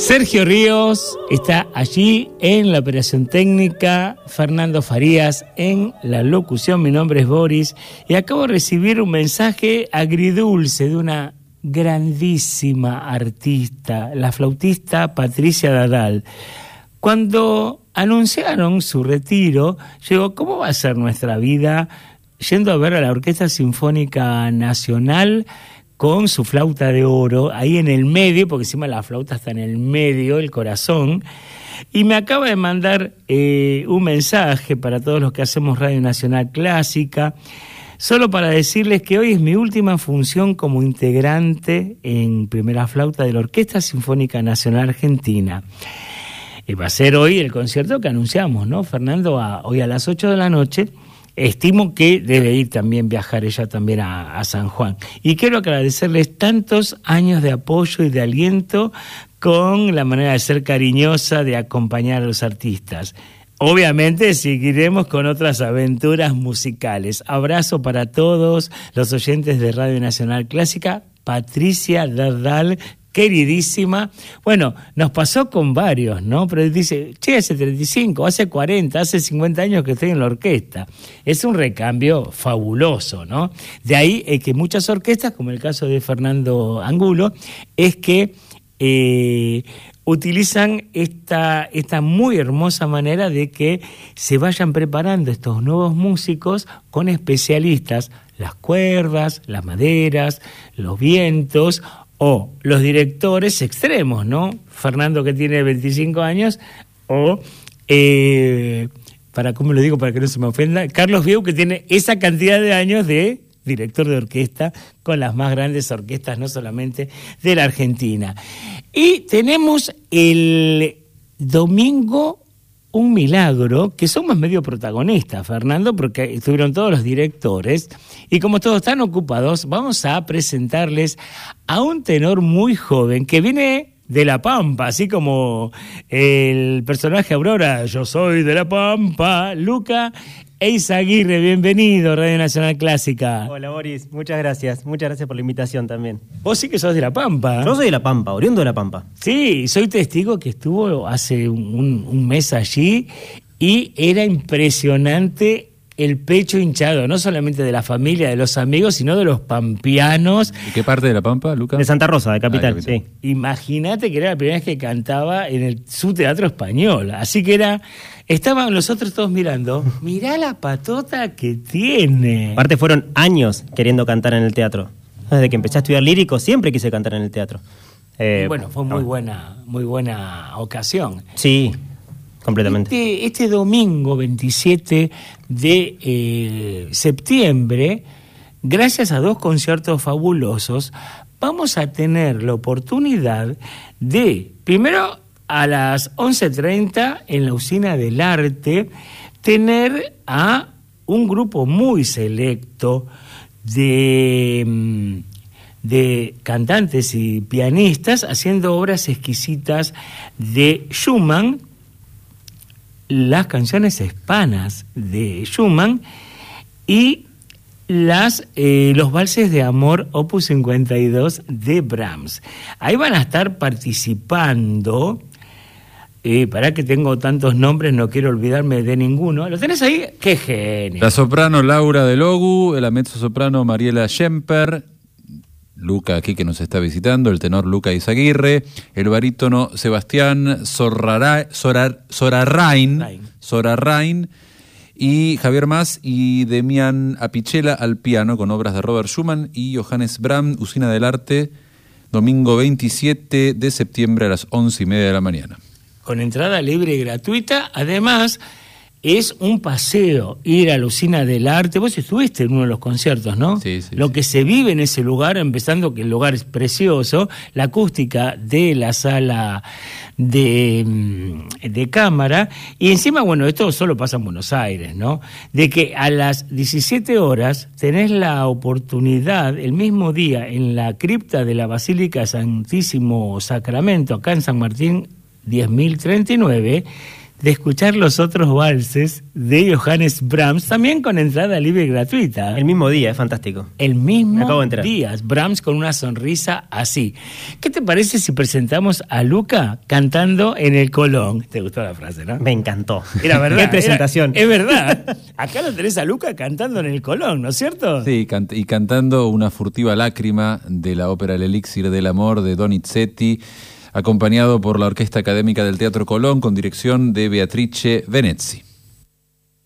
Sergio Ríos está allí en la operación técnica, Fernando Farías en la locución. Mi nombre es Boris y acabo de recibir un mensaje agridulce de una grandísima artista, la flautista Patricia Dadal. Cuando anunciaron su retiro, yo digo, ¿cómo va a ser nuestra vida yendo a ver a la Orquesta Sinfónica Nacional con su flauta de oro, ahí en el medio, porque encima la flauta está en el medio, el corazón? Y me acaba de mandar un mensaje para todos los que hacemos Radio Nacional Clásica, solo para decirles que hoy es mi última función como integrante en primera flauta de la Orquesta Sinfónica Nacional Argentina. Y va a ser hoy el concierto que anunciamos, ¿no, Fernando? Hoy a las 8 de la noche. Estimo que debe ir también, viajar ella también a San Juan. Y quiero agradecerles tantos años de apoyo y de aliento con la manera de ser cariñosa, de acompañar a los artistas. Obviamente seguiremos con otras aventuras musicales. Abrazo para todos los oyentes de Radio Nacional Clásica. Patricia Dadal, queridísima. Bueno, nos pasó con varios, ¿no? Pero dice, che, hace 35, hace 40, hace 50 años que estoy en la orquesta. Es un recambio fabuloso, ¿no? De ahí que muchas orquestas, como el caso de Fernando Angulo, es que utilizan esta muy hermosa manera de que se vayan preparando estos nuevos músicos con especialistas, las cuerdas, las maderas, los vientos, o los directores extremos, ¿no? Fernando, que tiene 25 años, o, ¿cómo lo digo para que no se me ofenda? Carlos Vieu, que tiene esa cantidad de años de director de orquesta con las más grandes orquestas, no solamente de la Argentina. Y tenemos el domingo un milagro, que somos medio protagonistas, Fernando, porque estuvieron todos los directores, y como todos están ocupados, vamos a presentarles a un tenor muy joven que viene de La Pampa, así como el personaje Aurora, yo soy de La Pampa, Luca Eizaguirre. Bienvenido a Radio Nacional Clásica. Hola Boris, muchas gracias por la invitación también. Vos sí que sos de La Pampa. Yo soy de La Pampa, oriundo de La Pampa. Sí, soy testigo que estuvo hace un mes allí y era impresionante el pecho hinchado, no solamente de la familia, de los amigos, sino de los pampeanos. ¿De qué parte de La Pampa, Lucas? De Santa Rosa, de Capital, sí. Imagínate que era la primera vez que cantaba en su teatro español, así que estaban los otros todos mirando, mirá la patota que tiene. Aparte fueron años queriendo cantar en el teatro. Desde que empecé a estudiar lírico siempre quise cantar en el teatro. Y bueno, fue muy buena ocasión. Sí, completamente. Este domingo 27 de septiembre, gracias a dos conciertos fabulosos, vamos a tener la oportunidad de, primero a las 11:30 en la Usina del Arte, tener a un grupo muy selecto de cantantes y pianistas haciendo obras exquisitas de Schumann, las canciones hispanas de Schumann y los valses de amor Opus 52 de Brahms. Ahí van a estar participando, para que tengo tantos nombres, no quiero olvidarme de ninguno. ¿Lo tenés ahí? ¡Qué genio! La soprano Laura de Logu, la mezzosoprano Mariela Schemper, Luca aquí que nos está visitando, el tenor Luca Eizaguirre, el barítono Sebastián Sorarrain y Javier Mas y Demián Apicella al piano con obras de Robert Schumann y Johannes Brahms, Usina del Arte, domingo 27 de septiembre a las 11:30 de la mañana. Con entrada libre y gratuita, además es un paseo ir a la Usina del Arte. Vos estuviste en uno de los conciertos, ¿no? Sí. Lo que se vive en ese lugar, empezando que el lugar es precioso, la acústica de la sala de cámara, y encima, bueno, esto solo pasa en Buenos Aires, ¿no? De que a las 17 horas tenés la oportunidad, el mismo día, en la cripta de la Basílica Santísimo Sacramento, acá en San Martín 10.039, de escuchar los otros valses de Johannes Brahms, también con entrada libre y gratuita. El mismo día, es fantástico. El Me mismo acabo de enterar. día, Brahms con una sonrisa así. ¿Qué te parece si presentamos a Luca cantando en el Colón? ¿Te gustó la frase, no? Me encantó. Era verdad. Qué presentación. Es verdad. Acá lo tenés a Luca cantando en el Colón, ¿no es cierto? Sí, y cantando una furtiva lágrima de la ópera El elixir del amor de Donizetti, acompañado por la Orquesta Académica del Teatro Colón con dirección de Beatrice Venezzi.